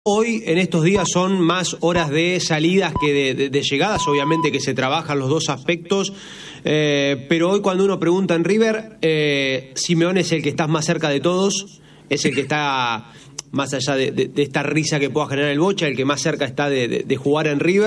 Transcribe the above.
Hoy, en estos días, son más horas de salidas que de llegadas, obviamente que se trabajan los dos aspectos, pero hoy cuando uno pregunta en River, Simeone es el que está más cerca de todos, es el que está más allá de esta risa que pueda generar el Bocha, el que más cerca está de jugar en River.